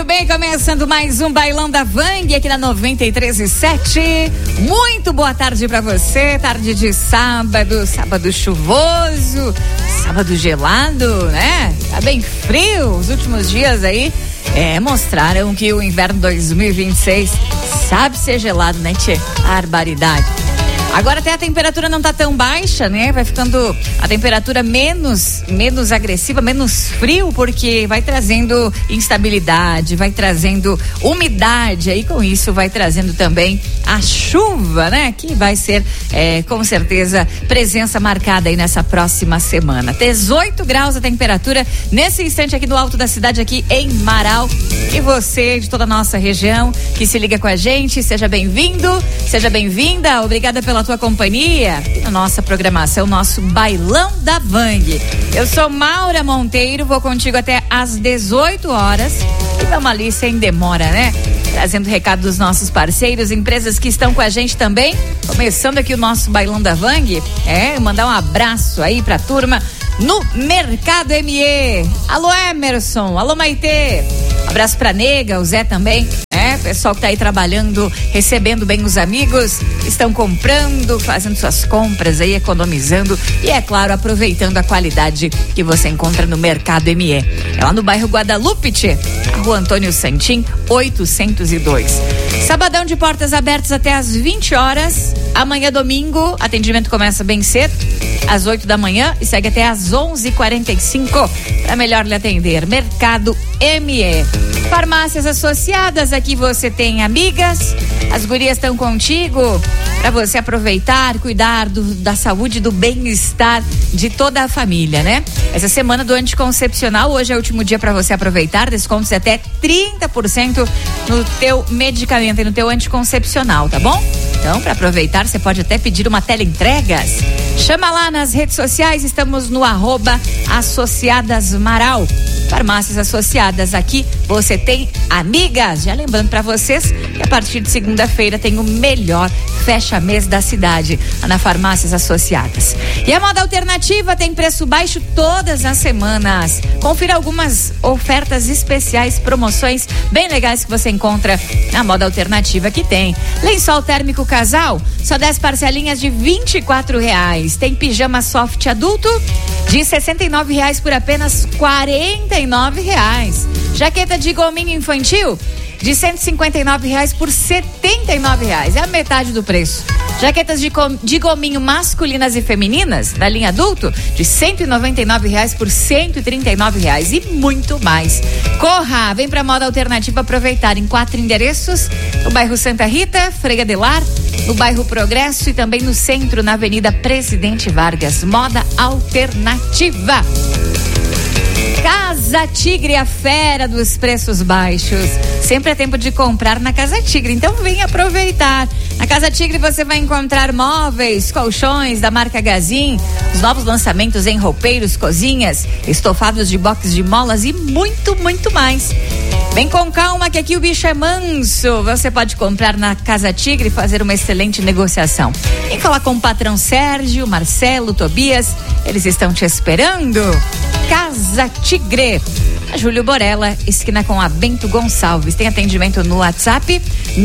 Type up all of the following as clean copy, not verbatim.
Bem, começando mais um Bailão da Vang aqui na 93.7. Muito boa tarde pra você, tarde de sábado chuvoso, sábado gelado, né? Tá bem frio, os últimos dias aí mostraram que o inverno 2026 sabe ser gelado, né, tchê? Barbaridade. Agora até a temperatura não tá tão baixa, né? Vai ficando a temperatura menos agressiva, menos frio, porque vai trazendo instabilidade, vai trazendo umidade, aí com isso vai trazendo também a chuva, né? Que vai ser, com certeza, presença marcada aí nessa próxima semana. 18 graus a temperatura nesse instante aqui no alto da cidade, aqui em Marau. E você de toda a nossa região que se liga com a gente, seja bem-vindo, seja bem-vinda, obrigada pela tua companhia na nossa programação, nosso Bailão da Vang. Eu sou Maura Monteiro, vou contigo até às 18 horas e vamos ali sem demora, né? Trazendo recado dos nossos parceiros, empresas que estão com a gente também, começando aqui o nosso Bailão da Vang, mandar um abraço aí pra turma no Mercado ME. Alô Emerson, alô Maitê, abraço pra Nega, o Zé também, pessoal que tá aí trabalhando, recebendo bem os amigos, estão comprando, fazendo suas compras aí, economizando e, é claro, aproveitando a qualidade que você encontra no Mercado ME. É lá no bairro Guadalupe, a Rua Antônio Santim, 802. Sabadão de portas abertas até às 20 horas. Amanhã, domingo, atendimento começa bem cedo, às 8 da manhã e segue até às 11h45 para melhor lhe atender. Mercado ME. Farmácias Associadas, aqui você tem amigas, as gurias estão contigo para você aproveitar, cuidar da saúde e do bem-estar de toda a família, né? Essa semana do anticoncepcional, hoje é o último dia para você aproveitar, descontos de até 30% no teu medicamento e no teu anticoncepcional, tá bom? Então, para aproveitar, você pode até pedir uma teleentregas. Chama lá nas redes sociais, estamos no @associadasmaral. Farmácias Associadas, aqui você tem amigas. Já lembrando para vocês que a partir de segunda-feira tem o melhor fecha-mês da cidade, na Farmácias Associadas. E a Moda Alternativa tem preço baixo todas as semanas. Confira algumas ofertas especiais, promoções bem legais que você encontra na Moda Alternativa, que tem lençol térmico casal, só 10 parcelinhas de R$24. Tem pijama soft adulto de R$69 por apenas R$49. Jaqueta de gominho infantil de R$159 por R$79. É a metade do preço. Jaquetas de gominho masculinas e femininas da linha adulto de R$199 por R$139 e muito mais. Corra, vem pra Moda Alternativa aproveitar em 4 endereços: no bairro Santa Rita, Frei Adelar, no bairro Progresso e também no centro, na Avenida Presidente Vargas. Moda Alternativa. Casa Tigre, a fera dos preços baixos. Sempre é tempo de comprar na Casa Tigre, então vem aproveitar. Na Casa Tigre você vai encontrar móveis, colchões da marca Gazin, os novos lançamentos em roupeiros, cozinhas, estofados de box de molas e muito, muito mais. Vem com calma que aqui o bicho é manso. Você pode comprar na Casa Tigre e fazer uma excelente negociação. Vem falar com o patrão Sérgio, Marcelo, Tobias, eles estão te esperando. Casa Tigre, a Júlio Borella, esquina com a Bento Gonçalves. Tem atendimento no WhatsApp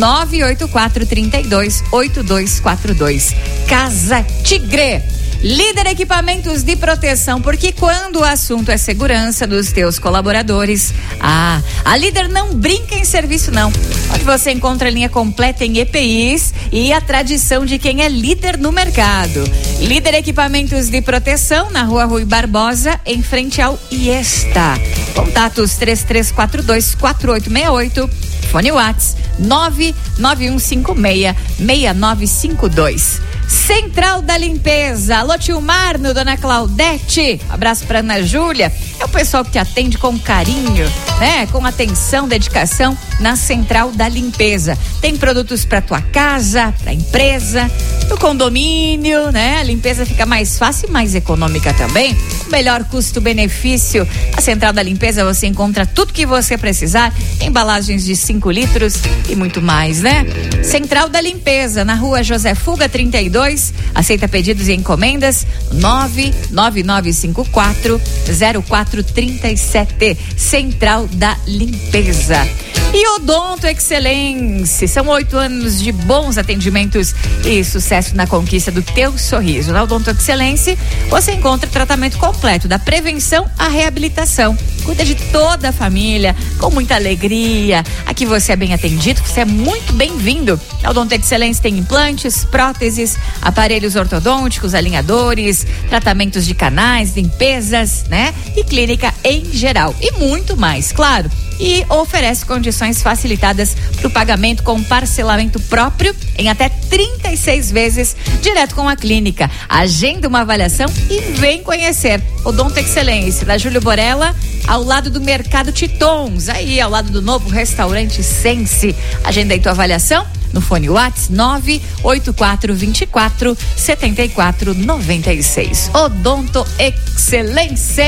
984-32-8242. Casa Tigre. Líder Equipamentos de Proteção, porque quando o assunto é segurança dos teus colaboradores, a Líder não brinca em serviço não. Onde você encontra a linha completa em EPIs e a tradição de quem é líder no mercado. Líder Equipamentos de Proteção, na Rua Rui Barbosa, em frente ao IESTA. Contatos 3342-4868, fone WhatsApp 99156-6952. Central da Limpeza, alô tio Marno, dona Claudete, abraço pra Ana Júlia, é o pessoal que te atende com carinho, né? Com atenção, dedicação na Central da Limpeza. Tem produtos pra tua casa, pra empresa, no condomínio, né? A limpeza fica mais fácil e mais econômica também. Melhor custo-benefício. A Central da Limpeza você encontra tudo que você precisar, embalagens de 5 litros e muito mais, né? Central da Limpeza, na Rua José Fuga 32, aceita pedidos e encomendas 99954-0437. Central da Limpeza. E Odonto Excelência, são 8 anos de bons atendimentos e sucesso na conquista do teu sorriso. Na Odonto Excelência, você encontra tratamento completo, da prevenção à reabilitação. Cuida de toda a família, com muita alegria. Aqui você é bem atendido, você é muito bem-vindo. Na Odonto Excelência tem implantes, próteses, aparelhos ortodônticos, alinhadores, tratamentos de canais, limpezas, né? E clínica em geral. E muito mais, claro. E oferece condições facilitadas para o pagamento com parcelamento próprio em até 36 vezes, direto com a clínica. Agenda uma avaliação e vem conhecer Odonto Excelência, da Júlio Borella, ao lado do Mercado Titons, aí ao lado do novo restaurante Sense. Agenda aí tua avaliação no fone WhatsApp 984247496. Odonto Excelência.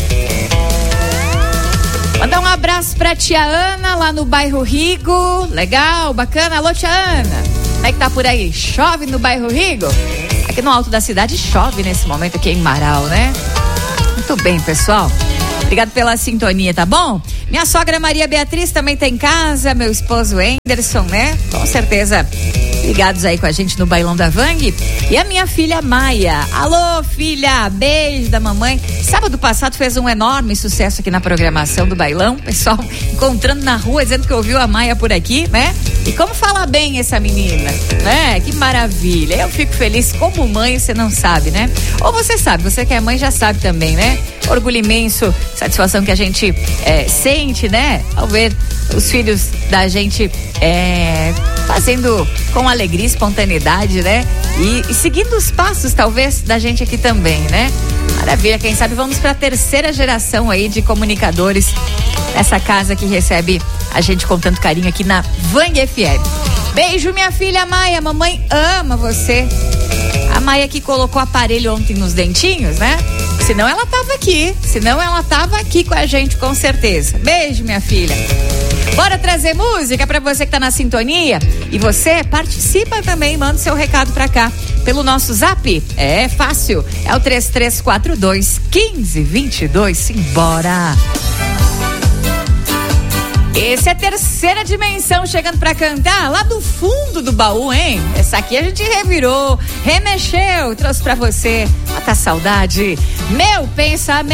Mandar um abraço pra tia Ana, lá no bairro Rigo. Legal, bacana. Alô, tia Ana. Como é que tá por aí? Chove no bairro Rigo? Aqui no alto da cidade chove nesse momento aqui em Marau, né? Muito bem, pessoal. Obrigado pela sintonia, tá bom? Minha sogra Maria Beatriz também tá em casa, meu esposo Anderson, né? Com certeza ligados aí com a gente no Bailão da Vang. E a minha filha Maia. Alô, filha, beijo da mamãe. Sábado passado fez um enorme sucesso aqui na programação do Bailão. Pessoal encontrando na rua, dizendo que ouviu a Maia por aqui, né? E como fala bem essa menina, né? Que maravilha. Eu fico feliz como mãe, você não sabe, né? Ou você sabe, você que é mãe já sabe também, né? Orgulho imenso, satisfação que a gente sente, né? Ao ver os filhos da gente fazendo com alegria, espontaneidade, né? E seguindo os passos, talvez, da gente aqui também, né? Maravilha, quem sabe vamos para a 3ª geração aí de comunicadores nessa casa que recebe a gente com tanto carinho aqui na Vang FM. Beijo, minha filha Maia, mamãe ama você. A Maia que colocou aparelho ontem nos dentinhos, né? Senão ela tava aqui com a gente, com certeza. Beijo, minha filha. Bora trazer música pra você que tá na sintonia. E você participa também, manda seu recado pra cá pelo nosso zap. É fácil, é o 3342-1522. Simbora! Esse é a 3ª dimensão chegando pra cantar lá do fundo do baú, hein? Essa aqui a gente revirou, remexeu, trouxe pra você. Mata a saudade, meu pensamento.